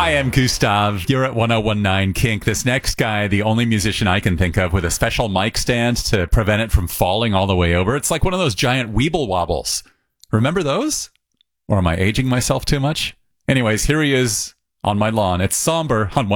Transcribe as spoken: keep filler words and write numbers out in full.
I am Gustav. You're at ten nineteen Kink. This next guy, the only musician I can think of with a special mic stand to prevent it from falling all the way over. It's like one of those giant Weeble Wobbles. Remember those? Or am I aging myself too much? Anyways, here he is on my lawn. It's Somber on